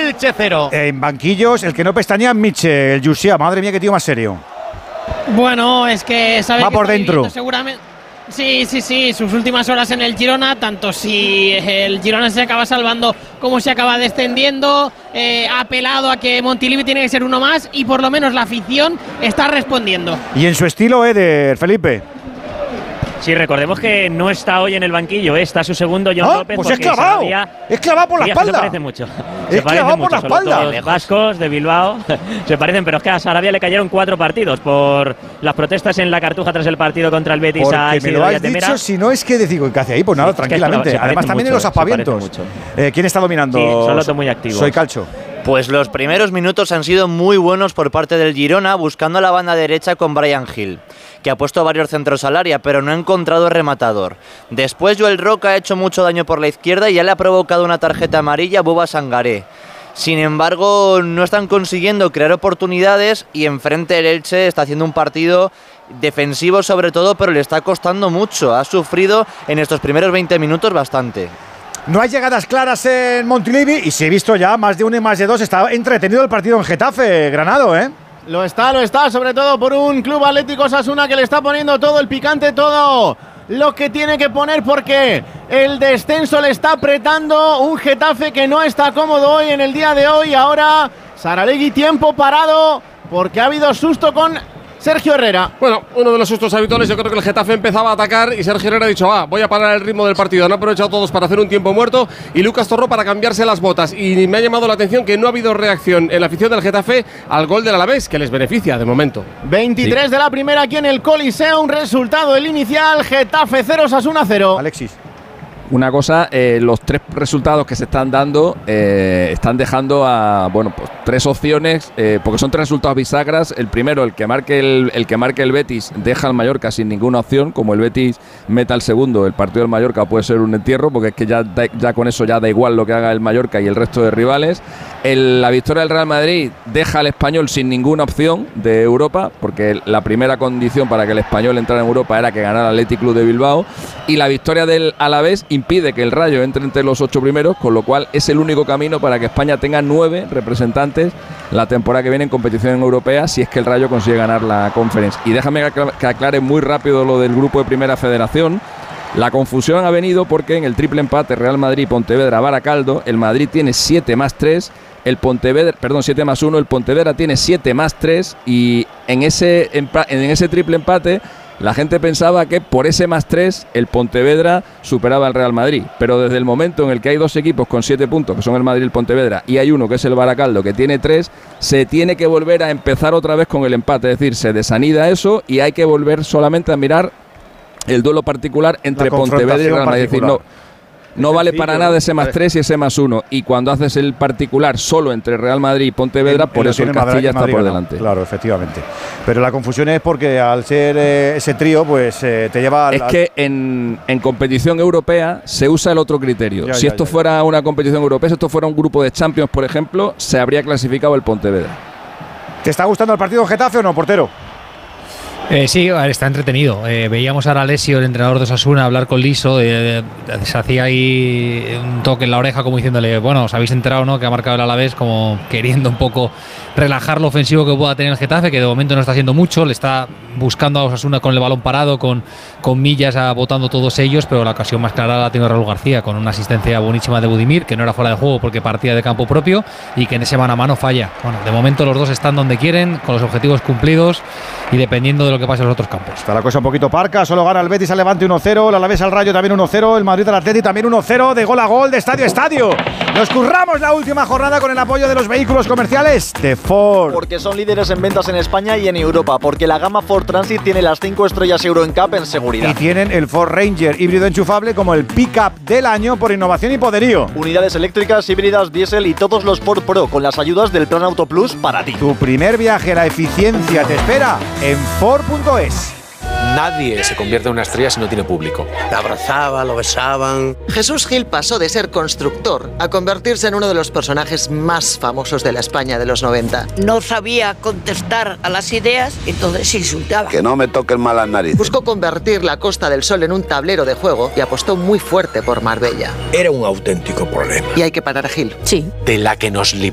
Elche 0. En banquillos, el que no pestañea es Michel Yusia. Madre mía, qué tío más serio. Bueno, es que sabe va que por dentro. Seguramente. Sí, sus últimas horas en el Girona, tanto si el Girona se acaba salvando como se acaba descendiendo, ha apelado a que Montilivi tiene que ser uno más y por lo menos la afición está respondiendo. Y en su estilo, Eder, Felipe. Sí, recordemos que no está hoy en el banquillo, está su segundo Jon López. Pues es clavado. Es clavado por la espalda. Se parece mucho. Es clavado por la espalda. Los vascos de Bilbao se parecen, pero es que a Sarabia le cayeron 4 partidos por las protestas en la Cartuja tras el partido contra el Betis. Porque me lo has dicho, si no es que digo, ¿qué hace ahí? Pues nada, sí, tranquilamente. Además también mucho, en los aspavientos. ¿Quién está dominando? Sí, son los dos muy activos. Soy Calcho. Pues los primeros minutos han sido muy buenos por parte del Girona, buscando la banda derecha con Brian Hill, que ha puesto varios centros al área, pero no ha encontrado rematador. Después Joel Roca ha hecho mucho daño por la izquierda y ya le ha provocado una tarjeta amarilla a Bouba Sangaré. Sin embargo, no están consiguiendo crear oportunidades y enfrente el Elche está haciendo un partido defensivo sobre todo, pero le está costando mucho. Ha sufrido en estos primeros 20 minutos bastante. No hay llegadas claras en Montilivi y se he visto ya más de uno y más de dos. Está entretenido el partido en Getafe, Granado, ¿eh? Lo está, sobre todo por un Club Atlético Osasuna que le está poniendo todo el picante, todo lo que tiene que poner porque el descenso le está apretando. Un Getafe que no está cómodo hoy en el día de hoy. Ahora Saralegui, tiempo parado porque ha habido susto con Sergio Herrera. Bueno, uno de los sustos habituales. Yo creo que el Getafe empezaba a atacar y Sergio Herrera ha dicho, voy a parar el ritmo del partido. Han aprovechado todos para hacer un tiempo muerto y Lucas Torró para cambiarse las botas. Y me ha llamado la atención que no ha habido reacción en la afición del Getafe al gol del Alavés, que les beneficia de momento. 23 de la primera aquí en el Coliseo. Un resultado el inicial: Getafe 0, Osasuna 0. Alexis. Una cosa, los 3 resultados que se están dando están dejando a, pues 3 opciones, porque son 3 resultados bisagras. El primero, el que marque el Betis, deja al Mallorca sin ninguna opción. Como el Betis meta el segundo, el partido del Mallorca puede ser un entierro, porque es que ya con eso ya da igual lo que haga el Mallorca y el resto de rivales. La victoria del Real Madrid deja al Español sin ninguna opción de Europa, porque la primera condición para que el Español entrara en Europa era que ganara el Athletic Club de Bilbao, y la victoria del Alavés impide que el Rayo entre los 8 primeros, con lo cual es el único camino para que España tenga 9 representantes la temporada que viene en competición europea, si es que el Rayo consigue ganar la Conference. Y déjame que aclare muy rápido lo del grupo de Primera Federación. La confusión ha venido porque en el triple empate Real Madrid, Pontevedra, Baracaldo, el Madrid tiene 7 más 3, el Pontevedra, 7 más 1, el Pontevedra tiene 7 más 3, y en ese triple empate la gente pensaba que por ese más 3 el Pontevedra superaba al Real Madrid, pero desde el momento en el que hay 2 equipos con 7 puntos, que son el Madrid y el Pontevedra, y hay uno que es el Baracaldo que tiene 3, se tiene que volver a empezar otra vez con el empate, es decir, se desanida eso y hay que volver solamente a mirar el duelo particular entre Pontevedra y Real Madrid. Es decir, no vale para nada ese más 3 y ese más 1. Y cuando haces el particular solo entre Real Madrid y Pontevedra, por eso el Castilla está por delante. Claro, efectivamente. Pero la confusión es porque al ser ese trío, pues te lleva Es que en competición europea se usa el otro criterio. Si esto fuera una competición europea, si esto fuera un grupo de Champions, por ejemplo, se habría clasificado el Pontevedra. ¿Te está gustando el partido Getafe o no, portero? Sí, está entretenido. Veíamos ahora a Alessio, el entrenador de Osasuna, hablar con Liso. Se hacía ahí un toque en la oreja como diciéndole, bueno, os habéis enterado, ¿no?, que ha marcado el Alavés, como queriendo un poco relajar lo ofensivo que pueda tener el Getafe, que de momento no está haciendo mucho. Le está buscando a Osasuna con el balón parado, con Millas botando todos ellos, pero la ocasión más clara la ha tenido Raúl García, con una asistencia buenísima de Budimir, que no era fuera de juego porque partía de campo propio, y que en ese mano a mano falla. Bueno, de momento los dos están donde quieren, con los objetivos cumplidos y dependiendo de lo que pase en los otros campos. Está la cosa un poquito parca, solo gana el Betis al Levante 1-0, el Alavés al Rayo también 1-0, el Madrid al Atleti también 1-0, de gol a gol, de estadio a estadio. Nos curramos la última jornada con el apoyo de los vehículos comerciales de Ford. Porque son líderes en ventas en España y en Europa, porque la gama Ford Transit tiene las 5 estrellas Euro NCAP en seguridad. Y tienen el Ford Ranger híbrido enchufable como el pick-up del año por innovación y poderío. Unidades eléctricas, híbridas, diésel y todos los Ford Pro con las ayudas del Plan Auto Plus para ti. Tu primer viaje a la eficiencia te espera en Ford.es. Nadie se convierte en una estrella si no tiene público. Lo abrazaban, lo besaban. Jesús Gil pasó de ser constructor a convertirse en uno de los personajes más famosos de la España de los 90. No sabía contestar a las ideas, entonces insultaba. Que no me toquen mal las narices. Buscó convertir la Costa del Sol en un tablero de juego y apostó muy fuerte por Marbella. Era un auténtico problema. Y hay que parar a Gil. Sí. De la que nos libró.